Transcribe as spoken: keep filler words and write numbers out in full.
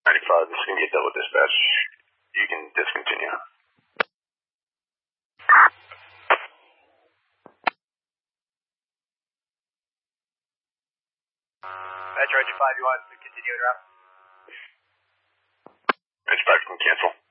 ninety-five, this is going to get dealt with dispatch. You can discontinue. Metro Engine five, you want to continue it around? Engine five can cancel.